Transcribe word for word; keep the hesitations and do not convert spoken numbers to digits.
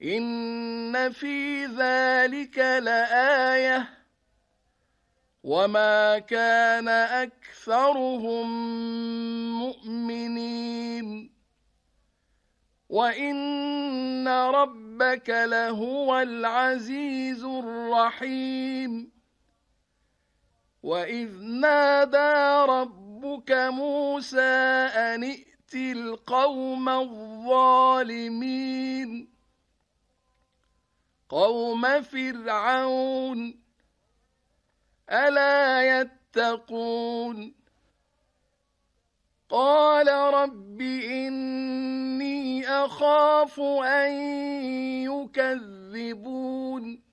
إن في ذلك لآية وما كان أكثرهم مؤمنين وإن ربك لهو العزيز الرحيم وإذ نادى ربك موسى أن ائت القوم الظالمين قوم فرعون ألا يتقون قال رب إني أخاف أن يكذبون